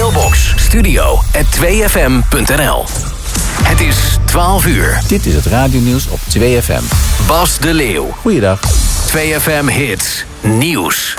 Mailbox studio@2fm.nl. Het is 12 uur. Dit is het radionieuws op 2FM. Bas de Leeuw. Goeiedag. 2FM Hits Nieuws.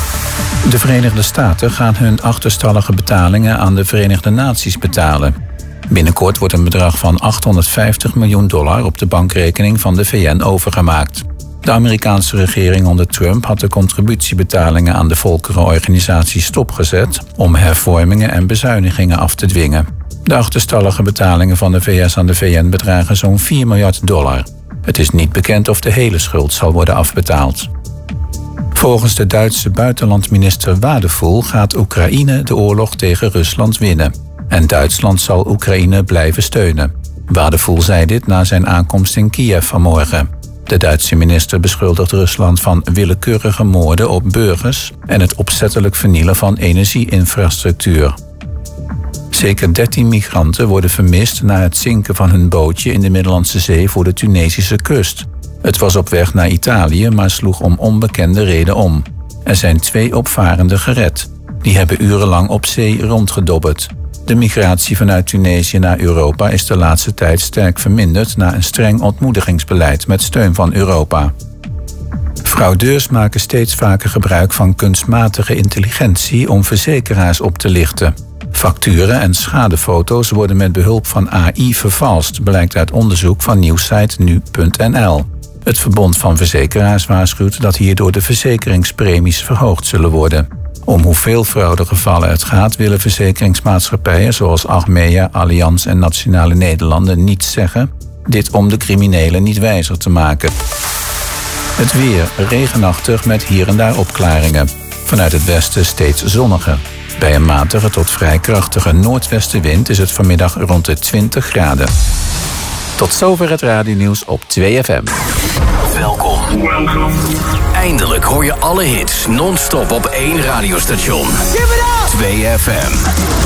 De Verenigde Staten gaan hun achterstallige betalingen aan de Verenigde Naties betalen. Binnenkort wordt een bedrag van $850 miljoen op de bankrekening van de VN overgemaakt. De Amerikaanse regering onder Trump had de contributiebetalingen aan de volkerenorganisatie stopgezet om hervormingen en bezuinigingen af te dwingen. De achterstallige betalingen van de VS aan de VN bedragen zo'n $4 miljard. Het is niet bekend of de hele schuld zal worden afbetaald. Volgens de Duitse buitenlandminister Wadephul gaat Oekraïne de oorlog tegen Rusland winnen. En Duitsland zal Oekraïne blijven steunen. Wadephul zei dit na zijn aankomst in Kiev vanmorgen. De Duitse minister beschuldigt Rusland van willekeurige moorden op burgers en het opzettelijk vernielen van energieinfrastructuur. Zeker 13 migranten worden vermist na het zinken van hun bootje in de Middellandse Zee voor de Tunesische kust. Het was op weg naar Italië, maar sloeg om onbekende reden om. Er zijn 2 opvarenden gered. Die hebben urenlang op zee rondgedobberd. De migratie vanuit Tunesië naar Europa is de laatste tijd sterk verminderd na een streng ontmoedigingsbeleid met steun van Europa. Fraudeurs maken steeds vaker gebruik van kunstmatige intelligentie om verzekeraars op te lichten. Facturen en schadefoto's worden met behulp van AI vervalst, blijkt uit onderzoek van nieuwssite nu.nl. Het Verbond van Verzekeraars waarschuwt dat hierdoor de verzekeringspremies verhoogd zullen worden. Om hoeveel fraudegevallen het gaat, willen verzekeringsmaatschappijen zoals Achmea, Allianz en Nationale Nederlanden niets zeggen. Dit om de criminelen niet wijzer te maken. Het weer regenachtig met hier en daar opklaringen. Vanuit het westen steeds zonniger. Bij een matige tot vrij krachtige noordwestenwind is het vanmiddag rond de 20 graden. Tot zover het radionieuws op 2FM. Welkom. Eindelijk hoor je alle hits non-stop op één radiostation. 2FM.